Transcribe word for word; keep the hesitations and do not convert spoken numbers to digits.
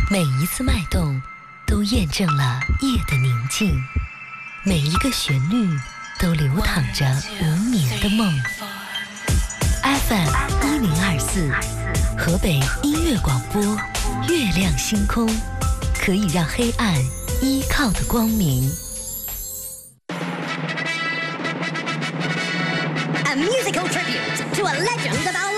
每一次脉动都验证了夜的宁静，每一个旋律都流淌着无眠的梦。F M 一零二四，河北音乐广播，月亮星空，可以让黑暗依靠的光明。 A musical tribute to a legend of our